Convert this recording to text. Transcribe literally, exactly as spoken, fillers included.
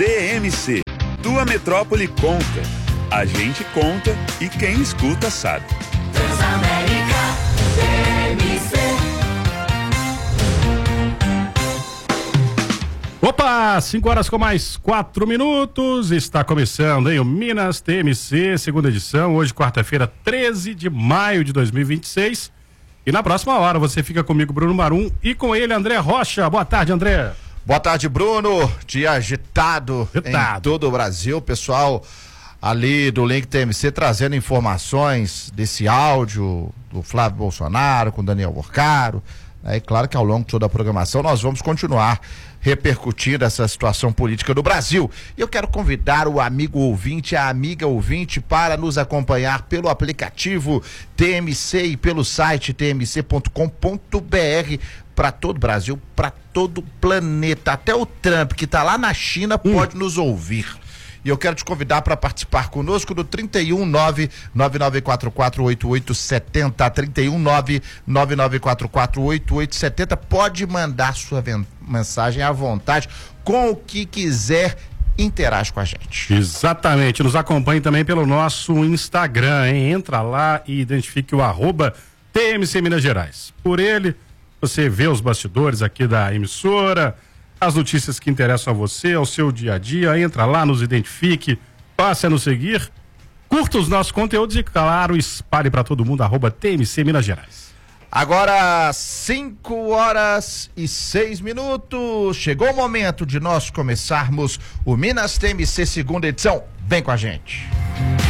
T M C. Tua metrópole conta. A gente conta e quem escuta sabe. Transamérica T M C. Opa, cinco horas com mais quatro minutos, está começando, hein, o Minas T M C, segunda edição, hoje quarta-feira, treze de maio de dois mil e vinte e seis, e na próxima hora você fica comigo, Bruno Marum, e com ele, André Rocha. Boa tarde, André. Boa tarde, Bruno, dia agitado, agitado. em todo o Brasil, pessoal ali do Link T M C trazendo informações desse áudio do Flávio Bolsonaro com Daniel Borcaro. É claro que ao longo de toda a programação nós vamos continuar repercutindo essa situação política do Brasil. E eu quero convidar o amigo ouvinte, a amiga ouvinte, para nos acompanhar pelo aplicativo T M C e pelo site t m c ponto com ponto b r para todo o Brasil, para todo o planeta. Até o Trump, que está lá na China, hum. pode nos ouvir. E eu quero te convidar para participar conosco do trinta e um, nove nove nove quatro quatro oito oito sete zero, trinta e um, nove nove nove quatro quatro oito oito sete zero. Pode mandar sua mensagem à vontade, com o que quiser, interage com a gente. Exatamente, nos acompanhe também pelo nosso Instagram, hein? Entra lá e identifique o arroba T M C Minas Gerais. Por ele, você vê os bastidores aqui da emissora, as notícias que interessam a você, ao seu dia a dia. Entra lá, nos identifique, passe a nos seguir, curta os nossos conteúdos e, claro, espalhe para todo mundo, arroba T M C Minas Gerais. Agora, cinco horas e seis minutos, chegou o momento de nós começarmos o Minas T M C segunda edição. Vem com a gente.